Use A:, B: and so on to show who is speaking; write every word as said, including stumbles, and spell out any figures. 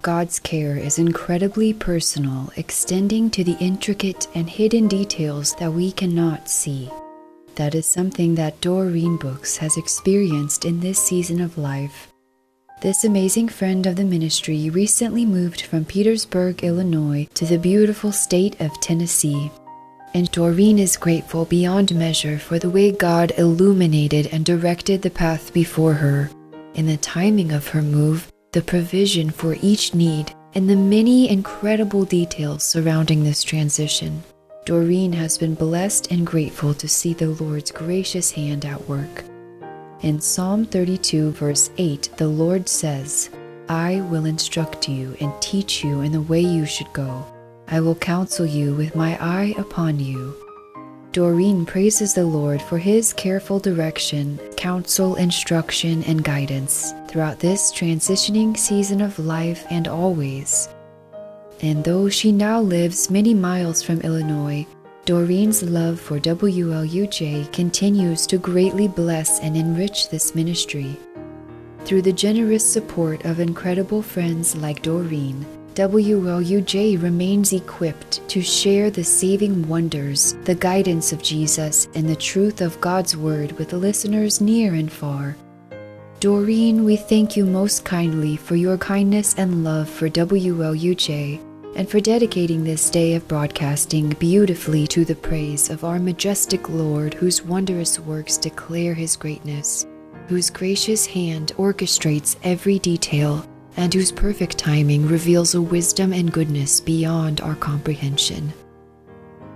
A: God's care is incredibly personal, extending to the intricate and hidden details that we cannot see. That is something that Doreen Books has experienced in this season of life. This amazing friend of the ministry recently moved from Petersburg, Illinois, to the beautiful state of Tennessee. And Doreen is grateful beyond measure for the way God illuminated and directed the path before her, in the timing of her move, the provision for each need, and the many incredible details surrounding this transition. Doreen has been blessed and grateful to see the Lord's gracious hand at work. In Psalm thirty-two, verse eight, the Lord says, "I will instruct you and teach you in the way you should go. I will counsel you with my eye upon you." Doreen praises the Lord for his careful direction, counsel, instruction, and guidance throughout this transitioning season of life and always. And though she now lives many miles from Illinois, Doreen's love for W L U J continues to greatly bless and enrich this ministry. Through the generous support of incredible friends like Doreen, W L U J remains equipped to share the saving wonders, the guidance of Jesus, and the truth of God's Word with listeners near and far. Doreen, we thank you most kindly for your kindness and love for W L U J, and for dedicating this day of broadcasting beautifully to the praise of our majestic Lord, whose wondrous works declare his greatness, whose gracious hand orchestrates every detail, and whose perfect timing reveals a wisdom and goodness beyond our comprehension.